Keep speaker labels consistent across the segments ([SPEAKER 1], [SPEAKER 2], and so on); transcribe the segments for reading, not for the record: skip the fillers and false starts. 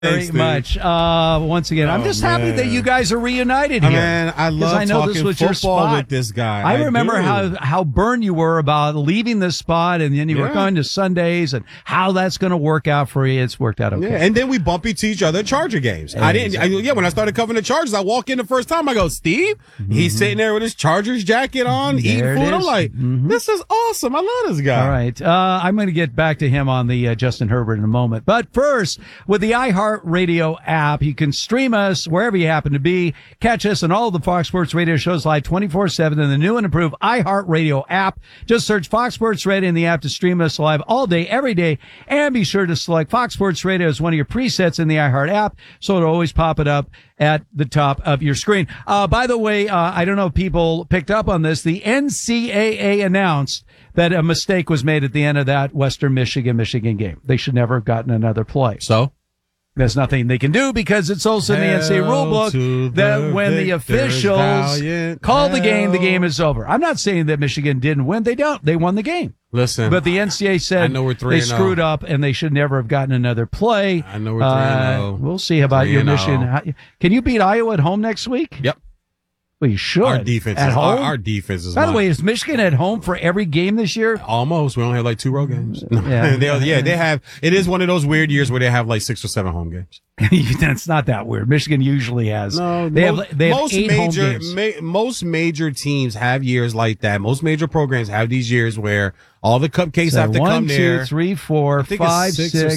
[SPEAKER 1] Very much. Once again, I'm just happy that you guys are reunited here.
[SPEAKER 2] Man, I love talking football with this guy.
[SPEAKER 1] I remember how burned you were about leaving this spot, and then you were going to Sundays, and how that's going to work out for you. It's worked out okay.
[SPEAKER 2] Yeah, and then we bump into each other at Charger games. When I started covering the Chargers, I walk in the first time, I go, Steve? He's sitting there with his Chargers jacket on, eating food. I'm like, this is awesome. I love this guy.
[SPEAKER 1] All right. I'm going to get back to him on the Justin Herbert in a moment. But first, with the iHeartRadio app, you can stream us wherever you happen to be. Catch us on all of the Fox Sports Radio shows live 24/7 in the new and improved iHeartRadio app. Just search Fox Sports Radio in the app to stream us live all day, every day. And be sure to select Fox Sports Radio as one of your presets in the iHeart app, so it'll always pop it up at the top of your screen. By the way, I don't know if people picked up on this. The NCAA announced that a mistake was made at the end of that Western Michigan game. They should never have gotten another play.
[SPEAKER 2] So?
[SPEAKER 1] There's nothing they can do because it's also in the NCAA rulebook that when the officials call the game is over. I'm not saying that Michigan didn't win. They don't. They won the game.
[SPEAKER 2] Listen.
[SPEAKER 1] But the NCAA said they screwed up and they should never have gotten another play.
[SPEAKER 2] I know we're 3-0.
[SPEAKER 1] We'll see about your Michigan. Can you beat Iowa at home next week?
[SPEAKER 2] Yep.
[SPEAKER 1] Well, you should.
[SPEAKER 2] Our defense
[SPEAKER 1] at home.
[SPEAKER 2] Our defense is.
[SPEAKER 1] By the way, is Michigan at home for every game this year?
[SPEAKER 2] Almost. We only have like 2 road games.
[SPEAKER 1] Yeah.
[SPEAKER 2] They have. It is one of those weird years where they have like 6 or 7 home games.
[SPEAKER 1] That's not that weird. Michigan usually has.
[SPEAKER 2] No,
[SPEAKER 1] they have 8 home games.
[SPEAKER 2] Most major teams have years like that. Most major programs have these years where all the cupcakes have to come there.
[SPEAKER 1] 1, 2, 3, 4, 5, 6,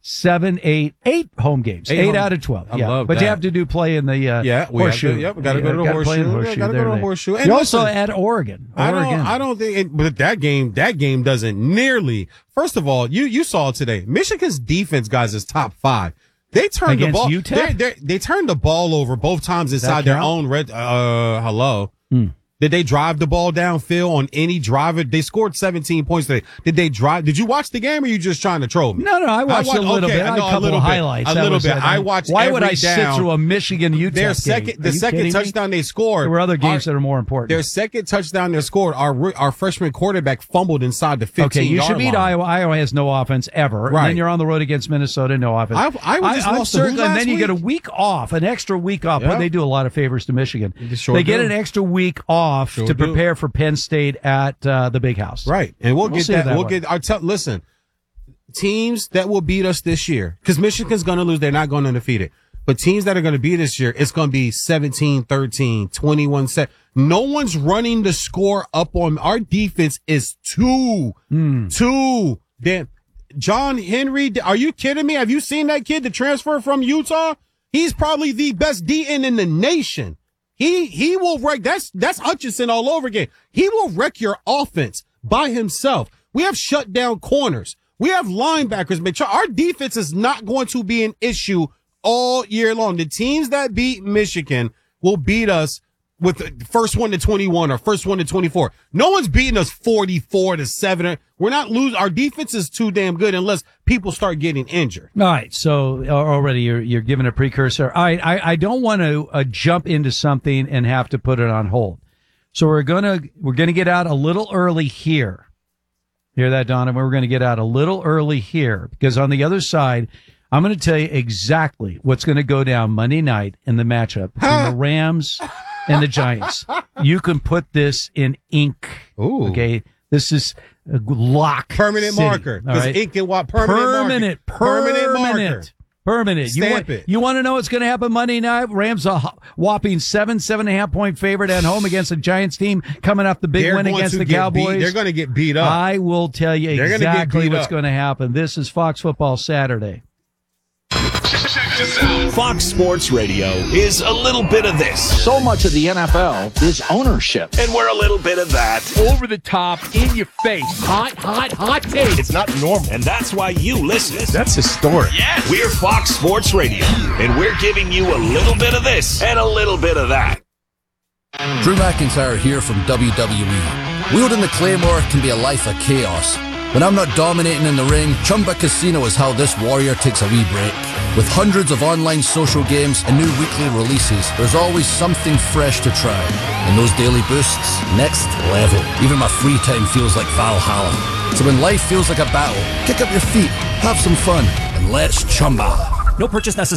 [SPEAKER 1] 7, 8 home games. 8 out of 12.
[SPEAKER 2] I love
[SPEAKER 1] but
[SPEAKER 2] that.
[SPEAKER 1] you have to do play in the horseshoe.
[SPEAKER 2] We got to go to the horseshoe. Got to go to the horseshoe.
[SPEAKER 1] And also at Oregon.
[SPEAKER 2] I don't think. But that game doesn't nearly. First of all, you saw it today. Michigan's defense, guys, is top 5. They turned the ball. They turned the ball over both times inside their own red. Hello. Did they drive the ball downfield on any driver? They scored 17 points today. Did they drive? Did you watch the game or are you just trying to troll me?
[SPEAKER 1] No, I watched a little bit. I had a couple of highlights.
[SPEAKER 2] A little bit. I watched
[SPEAKER 1] Why would I
[SPEAKER 2] down.
[SPEAKER 1] sit through a Michigan-Utah game?
[SPEAKER 2] The second touchdown they scored.
[SPEAKER 1] There were other games that are more important.
[SPEAKER 2] Their second touchdown they scored, our freshman quarterback fumbled inside the 15-yard line.
[SPEAKER 1] Okay, you should beat Iowa. Iowa has no offense ever.
[SPEAKER 2] Right.
[SPEAKER 1] And then you're on the road against Minnesota, no offense.
[SPEAKER 2] Iowa just lost to who last
[SPEAKER 1] and then you
[SPEAKER 2] week?
[SPEAKER 1] get a week off, an extra week off.
[SPEAKER 2] Yep.
[SPEAKER 1] But they do a lot of favors to Michigan. They get an extra week off to prepare for Penn State at the Big House.
[SPEAKER 2] Right. And we'll get that. Listen, teams that will beat us this year, because Michigan's going to lose. They're not going to defeat it. But teams that are going to beat this year, it's going to be 17-13, 21-7. No one's running the score up on our defense is too. Damn. John Henry, are you kidding me? Have you seen that kid, the transfer from Utah? He's probably the best DN in the nation. He will wreck. That's Hutchinson all over again. He will wreck your offense by himself. We have shut down corners. We have linebackers. Our defense is not going to be an issue all year long. The teams that beat Michigan will beat us with the first one to 21 or first one to 24. No one's beating us 44-7. We're not losing. Our defense is too damn good unless people start getting injured.
[SPEAKER 1] All right. So already you're giving a precursor. All right. I don't want to jump into something and have to put it on hold. So we're gonna get out a little early here. Hear that, Donovan? We're going to get out a little early here because on the other side, I'm going to tell you exactly what's going to go down Monday night in the matchup between the Rams and the Giants. You can put this in ink.
[SPEAKER 2] Ooh.
[SPEAKER 1] Okay. This is a lock.
[SPEAKER 2] Permanent
[SPEAKER 1] city,
[SPEAKER 2] marker.
[SPEAKER 1] All right?
[SPEAKER 2] Ink and what? Permanent marker.
[SPEAKER 1] Permanent.
[SPEAKER 2] Stamp it.
[SPEAKER 1] You want to know what's going to happen Monday night? Rams a whopping 7.5 point favorite at home against the Giants team coming off the big win against the Cowboys.
[SPEAKER 2] They're going to get beat up.
[SPEAKER 1] I will tell you exactly what's going to happen. This is Fox Football Saturday.
[SPEAKER 3] Fox Sports Radio is a little bit of this.
[SPEAKER 4] So much of the NFL is ownership.
[SPEAKER 3] And we're a little bit of that.
[SPEAKER 5] Over the top, in your face. Hot take.
[SPEAKER 3] It's not normal. And that's why you listen.
[SPEAKER 5] That's historic.
[SPEAKER 3] Yeah. We're Fox Sports Radio. And we're giving you a little bit of this and a little bit of that.
[SPEAKER 6] Drew McIntyre here from WWE. Wielding the Claymore can be a life of chaos. When I'm not dominating in the ring, Chumba Casino is how this warrior takes a wee break. With hundreds of online social games and new weekly releases, there's always something fresh to try. And those daily boosts, next level. Even my free time feels like Valhalla. So when life feels like a battle, kick up your feet, have some fun, and let's Chumba.
[SPEAKER 7] No purchase necessary.